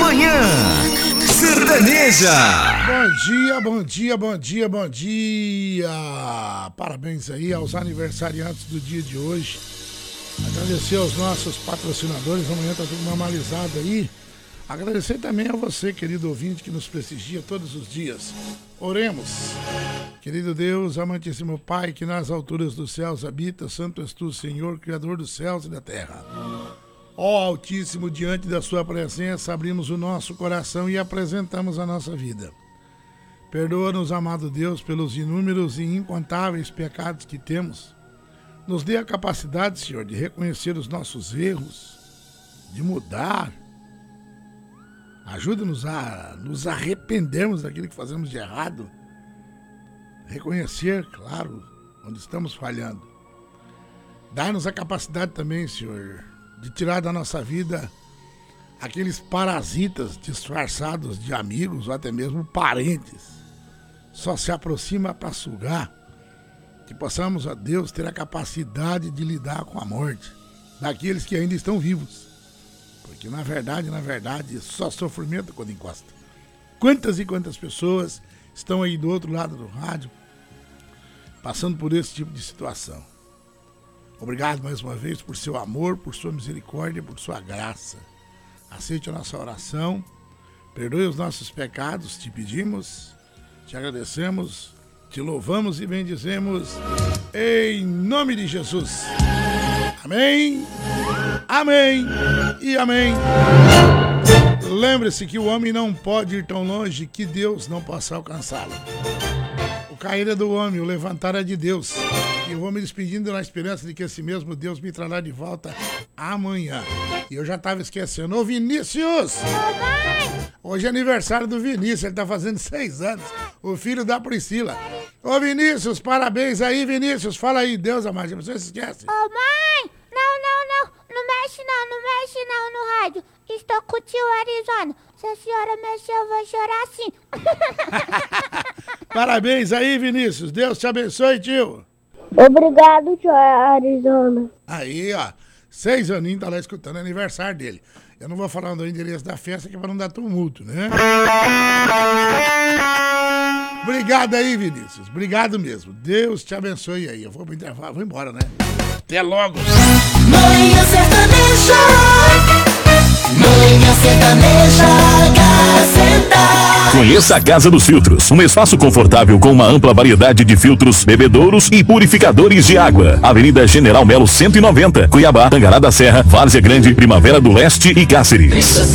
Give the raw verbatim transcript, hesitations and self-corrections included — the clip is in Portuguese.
Manhã Sertaneja. Bom dia, bom dia, bom dia, bom dia. Parabéns aí aos aniversariantes do dia de hoje. Agradecer aos nossos patrocinadores. Amanhã tá tudo normalizado aí. Agradecer também a você, querido ouvinte, que nos prestigia todos os dias. Oremos. Querido Deus, amantíssimo Pai, que nas alturas dos céus habita, santo és tu, Senhor, Criador dos céus e da terra. Ó Altíssimo, diante da sua presença, abrimos o nosso coração e apresentamos a nossa vida. Perdoa-nos, amado Deus, pelos inúmeros e incontáveis pecados que temos. Nos dê a capacidade, Senhor, de reconhecer os nossos erros, de mudar. Ajuda-nos a nos arrependermos daquilo que fazemos de errado. Reconhecer, claro, onde estamos falhando. Dá-nos a capacidade também, Senhor, de tirar da nossa vida aqueles parasitas disfarçados de amigos ou até mesmo parentes. Só se aproxima para sugar. Que possamos, ó Deus, ter a capacidade de lidar com a morte daqueles que ainda estão vivos. Porque na verdade, na verdade, só sofrimento quando encosta. Quantas e quantas pessoas estão aí do outro lado do rádio passando por esse tipo de situação. Obrigado mais uma vez por seu amor, por sua misericórdia, por sua graça. Aceite a nossa oração, perdoe os nossos pecados, te pedimos, te agradecemos, te louvamos e bendizemos em nome de Jesus. Amém, amém e amém. Lembre-se que o homem não pode ir tão longe que Deus não possa alcançá-lo. O cair é do homem, o levantar é de Deus. E eu vou me despedindo na esperança de que esse mesmo Deus me trará de volta amanhã. E eu já estava esquecendo. Ô Vinícius! Hoje é aniversário do Vinícius, ele está fazendo seis anos. O filho da Priscila. Ô Vinícius, parabéns aí, Vinícius. Fala aí, Deus amado, você se esquece. Ô mãe, não, não, não. Não mexe não, não mexe não no rádio. Estou com o tio Arizona. Se a senhora mexer, eu vou chorar assim. Parabéns aí, Vinícius. Deus te abençoe, tio. Obrigado, tio Arizona. Aí, ó. Seis aninhos tá lá escutando o aniversário dele. Eu não vou falar do endereço da festa que é pra não dar tumulto, né? Obrigado aí, Vinícius. Obrigado mesmo. Deus te abençoe aí. Eu vou pro intervalo, vou embora, né? Até logo. Manhã Sertaneja. Manhã Sertaneja. Gazeta. Conheça a Casa dos Filtros, um espaço confortável com uma ampla variedade de filtros, bebedouros e purificadores de água. Avenida General Melo cento e noventa, Cuiabá, Tangará da Serra, Várzea Grande, Primavera do Leste e Cáceres.